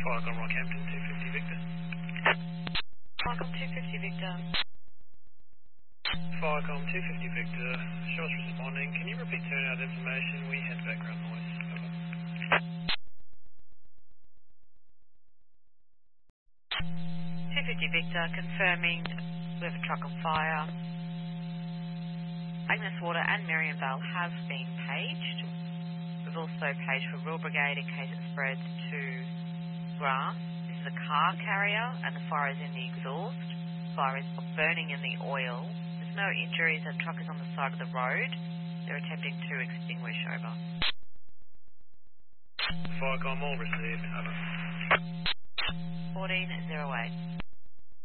Firecom Rockhampton 250 Victor. Welcome 250 Victor. Firecom 250 Victor. Shots responding. Can you repeat turnout information? We had background noise. Over. 250 Victor, confirming we have a truck on fire. Agnes Water and Miriam Vale have been paged. We've also paged for Rural Brigade in case it spreads to grass. This is a car carrier and the fire is in the exhaust. Fire is burning in the oil. There's no injuries and truck is on the side of the road. They're attempting to extinguish. Over. Firecom all received. Over. 1408.